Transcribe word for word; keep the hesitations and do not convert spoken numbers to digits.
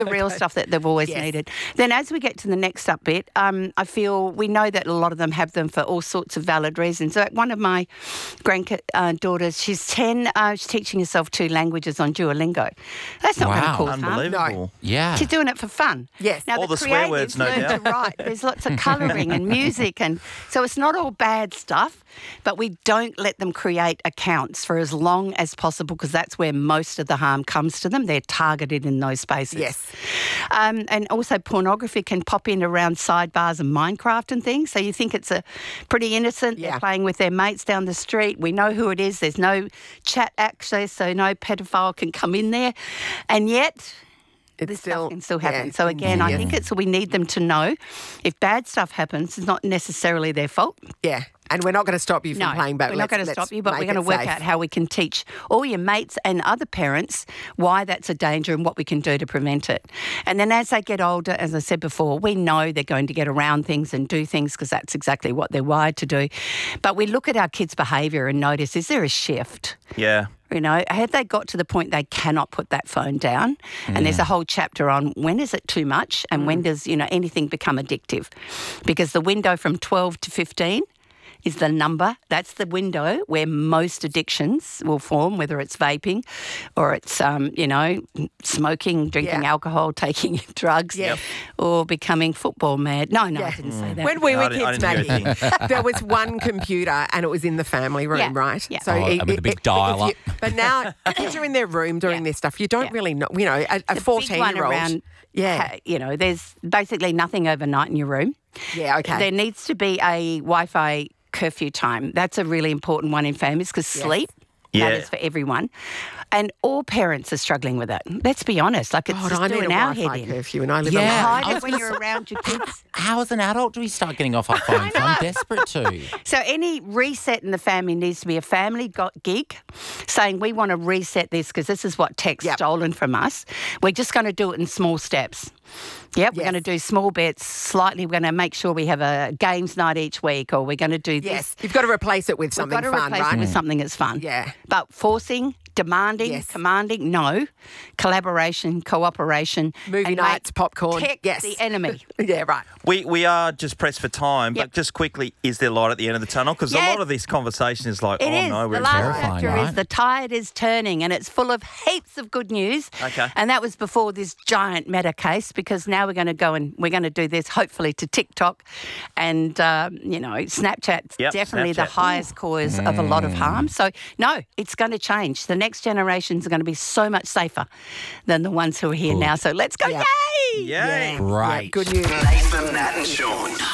the real Okay. stuff that they've always Yes. needed. Then as we get to the next up bit, um, I feel we know that a lot of them have them for all sorts of valid reasons. So one of my granddaughters, she's ten, uh, she's teaching herself two languages on Duolingo. That's not going to Wow. cause harm. Unbelievable. Yeah. She's doing it for fun. Yes. Now, All the the swear creatives words, no learn doubt. to write. There's lots of colouring and music, and so it's not all bad stuff, but we don't let them create accounts for as long as possible because that's where most of the harm comes to them. They're targeted in those spaces. Yes. Um, and also pornography can pop in around sidebars and Minecraft and things. So you think it's a pretty innocent. Yeah. They're playing with their mates down the street. We know who it is. There's no chat access, so no pedophile can come in there. And yet It's this still, stuff can still happen. yeah. So again, I Yes. think it's we need them to know if bad stuff happens, it's not necessarily their fault. Yeah. And we're not going to stop you from No, playing, but we're not going to let's- stop you, but let's we're going to make it work safe. out how we can teach all your mates and other parents why that's a danger and what we can do to prevent it. And then as they get older, as I said before, we know they're going to get around things and do things because that's exactly what they're wired to do. But we look at our kids' behaviour and notice, is there a shift? Yeah. You know, have they got to the point they cannot put that phone down? And there's a whole chapter on when is it too much and when does, you know, anything become addictive? Because the window from twelve to fifteen is the number. That's the window where most addictions will form, whether it's vaping or it's, um, you know, smoking, drinking Yeah. alcohol, taking drugs, Yep. or becoming football mad. No, no, Yeah. I didn't say that. When we No, were I didn't- I kids, didn't hear Maggie, there was one computer and it was in the family room, Yeah, right? yeah. Oh, and with a big if dial-up. you- But now, kids are in their room doing Yeah. this stuff. You don't Yeah. really know, you know, a, a The big one fourteen-year-old. around, Yeah. ha- you know, there's basically nothing overnight in your room. Yeah, okay. There needs to be a Wi-Fi curfew time. That's a really important one in families because sleep Yeah. matters for everyone. And all parents are struggling with it. Let's be honest. Like it's God, just I need a doing our Wi-Fi head in. curfew and I live Yeah. alone. I Hide was it when you're around your kids. How as an adult do we start getting off our phones? I'm desperate to. So any reset in the family needs to be a family got gig saying we want to reset this because this is what tech's Yep. stolen from us. We're just going to do it in small steps. Yep, we're Yes. going to do small bits, slightly. We're going to make sure we have a games night each week or we're going to do Yes, this. you've got to replace it with We've something got to fun, replace right? it with something that's fun. Yeah. But forcing, demanding, Yes. commanding, no. Collaboration, cooperation. Movie and nights, make popcorn, Tech yes. the enemy. Yeah, right. We we are just pressed for time, Yep. but just quickly, is there light at the end of the tunnel? Because Yeah. a lot of this conversation is like, It oh is. no, The we're last terrifying, chapter right? is the tide is turning, and it's full of heaps of good news. Okay. And that was before this giant meta case, because now we're going to go and we're going to do this hopefully to TikTok, and um, you know, Snapchat's Yep, definitely the Snapchat. highest cause of a lot of harm. So no, it's going to change. The next generations are going to be so much safer than the ones who are here now. So let's go! Yeah. Yay! Yay. Right. Good news. Nathan, Nat and Sean.